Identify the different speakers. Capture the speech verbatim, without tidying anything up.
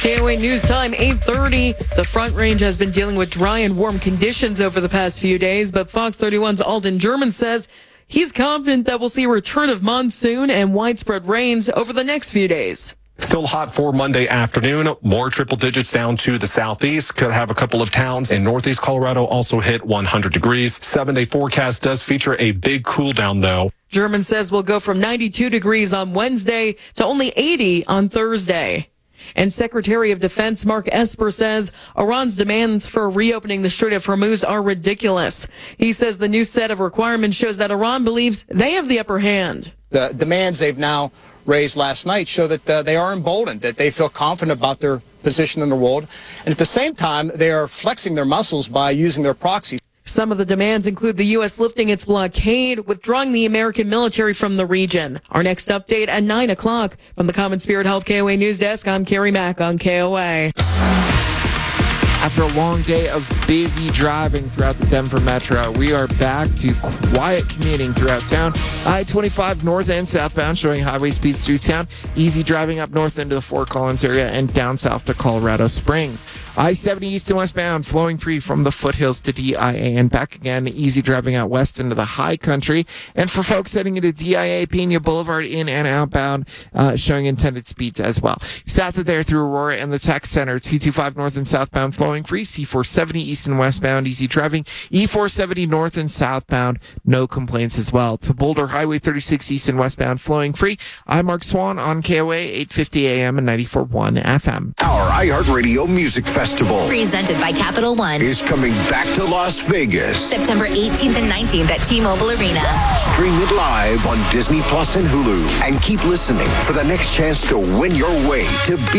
Speaker 1: K O A News Time, eight thirty. The Front Range has been dealing with dry and warm conditions over the past few days, but Fox thirty-one's Alden German says he's confident that we'll see a return of monsoon and widespread rains over the next few days.
Speaker 2: Still hot for Monday afternoon. More triple digits down to the southeast. Could have a couple of towns in northeast Colorado also hit one hundred degrees. Seven-day forecast does feature a big cool down, though.
Speaker 1: German says we'll go from ninety-two degrees on Wednesday to only eighty on Thursday. And Secretary of Defense Mark Esper says Iran's demands for reopening the Strait of Hormuz are ridiculous. He says the new set of requirements shows that Iran believes they have the upper hand.
Speaker 3: The demands they've now raised last night show that uh, they are emboldened, that they feel confident about their position in the world. And at the same time, they are flexing their muscles by using their proxies.
Speaker 1: Some of the demands include the U S lifting its blockade, withdrawing the American military from the region. Our next update at nine o'clock. From the Common Spirit Health K O A News Desk, I'm Carrie Mack on K O A.
Speaker 4: After a long day of busy driving throughout the Denver metro, we are back to quiet commuting throughout town. I twenty-five north and southbound showing highway speeds through town. Easy driving up north into the Fort Collins area and down south to Colorado Springs. I seventy east and westbound flowing free from the foothills to D I A and back again. Easy driving out west into the high country. And for folks heading into D I A, Pena Boulevard in and outbound, uh, showing intended speeds as well. South of there through Aurora and the Tech Center, two twenty-five north and southbound flowing free. C four seventy east and westbound, easy driving. E four seventy north and southbound, no complaints as well. To Boulder, Highway thirty-six east and westbound flowing free. I'm Mark Swan on K O A, eight fifty A M and ninety-four point one F M.
Speaker 5: Our iHeartRadio Music Festival,
Speaker 6: presented by Capital One,
Speaker 5: is coming back to Las Vegas.
Speaker 6: September eighteenth and nineteenth at T-Mobile Arena.
Speaker 5: Stream it live on Disney Plus and Hulu. And keep listening for the next chance to win your way to be